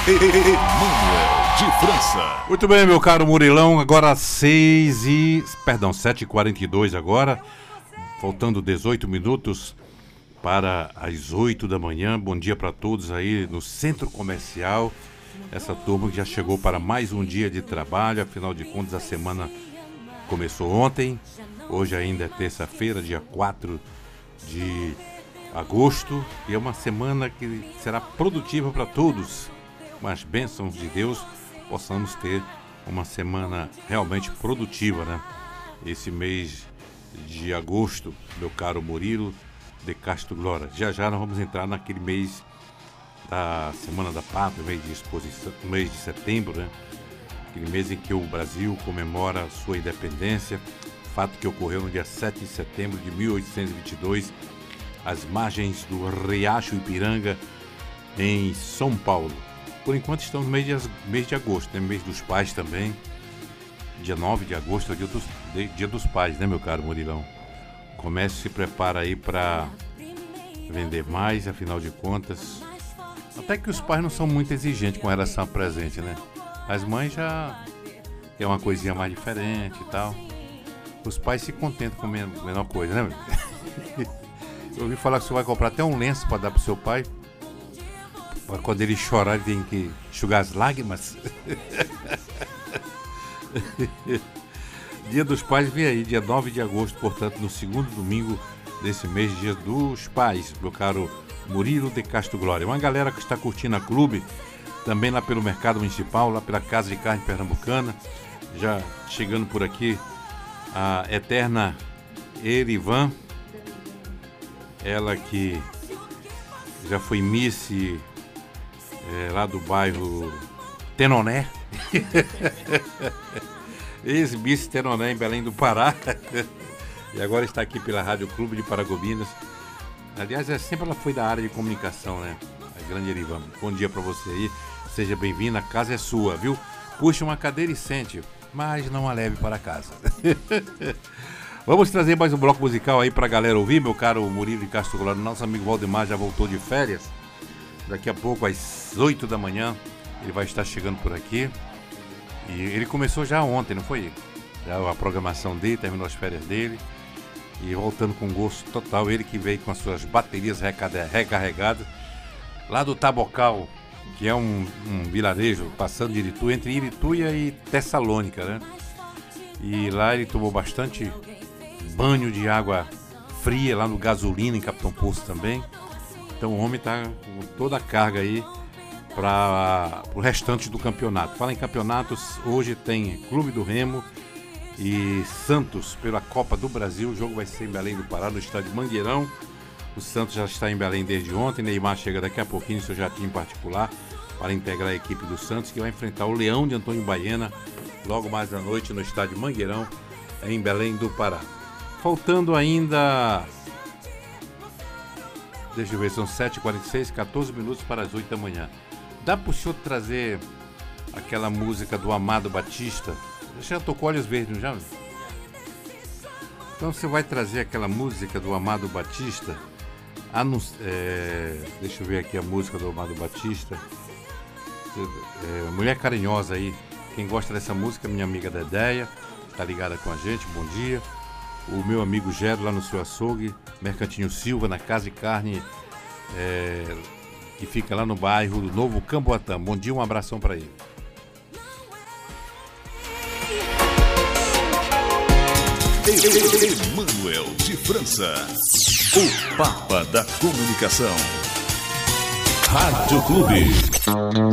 Emanuel de França. Muito bem, meu caro Murilão, agora 7h42 agora, faltando 18 minutos para as 8 da manhã. Bom dia para todos aí no Centro Comercial, essa turma que já chegou para mais um dia de trabalho. Afinal de contas, a semana começou ontem, hoje ainda é terça-feira, dia 4 de agosto, e é uma semana que será produtiva para todos. Com as bênçãos de Deus, possamos ter uma semana realmente produtiva, né? Esse mês de agosto, meu caro Murilo de Castro Glória. Já já nós vamos entrar naquele mês da Semana da Pátria, mês de exposição, mês de setembro, né? Aquele mês em que o Brasil comemora a sua independência, fato que ocorreu no dia 7 de setembro de 1822, às margens do Riacho Ipiranga, em São Paulo. Por enquanto estamos no mês de agosto, né? Mês dos pais também. Dia 9 de agosto é dia dos pais, né, meu caro Murilão? O comércio se prepara aí para vender mais, afinal de contas. Até que os pais não são muito exigentes com relação ao presente, né? As mães já querem uma coisinha mais diferente e tal. Os pais se contentam com a menor coisa, né? Eu ouvi falar que você vai comprar até um lenço para dar pro seu pai. Para quando ele chorar, ele tem que enxugar as lágrimas. Dia dos Pais vem aí, dia 9 de agosto, portanto, no segundo domingo desse mês, dia dos pais, meu caro Murilo de Castro Glória. Uma galera que está curtindo a clube, também lá pelo Mercado Municipal, lá pela Casa de Carne Pernambucana. Já chegando por aqui, a eterna Erivan, ela que já foi Miss lá do bairro Tenoné. Ex-Miss Tenoné em Belém do Pará. E agora está aqui pela Rádio Clube de Paragominas. Aliás, sempre ela foi da área de comunicação, né? A grande Erivan. Bom dia para você aí. Seja bem-vindo, a casa é sua, viu? Puxe uma cadeira e sente, mas não a leve para casa. Vamos trazer mais um bloco musical aí pra galera ouvir, meu caro Murilo de Castro Glória. Nosso amigo Valdemar já voltou de férias. Daqui a pouco, às 8 da manhã, ele vai estar chegando por aqui. E ele começou já ontem, não foi? Já a programação dele, terminou as férias dele. E voltando com gosto total, ele que veio com as suas baterias recarregadas. Lá do Tabocal, que é um vilarejo passando de Irituia, entre Irituia e Tessalônica, né? E lá ele tomou bastante banho de água fria, lá no Gasolina, em Capitão Poço também. Então o homem está com toda a carga aí para o restante do campeonato. Fala em campeonatos, hoje tem Clube do Remo e Santos pela Copa do Brasil. O jogo vai ser em Belém do Pará, no estádio Mangueirão. O Santos já está em Belém desde ontem. Neymar chega daqui a pouquinho, seu jatinho particular, para integrar a equipe do Santos, que vai enfrentar o Leão de Antônio Baena logo mais à noite no estádio Mangueirão, em Belém do Pará. Faltando ainda, deixa eu ver, são 7h46, 14 minutos para as 8 da manhã. Dá para o senhor trazer aquela música do Amado Batista? Você já tocou Olhos Verdes, já? Então você vai trazer aquela música do Amado Batista. Deixa eu ver aqui a música do Amado Batista. Mulher Carinhosa aí. Quem gosta dessa música, minha amiga Dedéia, tá ligada com a gente, bom dia. O meu amigo Gero lá no seu açougue, Mercantinho Silva, na Casa de Carne, que fica lá no bairro do Novo Camboatã. Bom dia, um abração para ele. Emanuel de França, o Papa da Comunicação. Rádio Clube.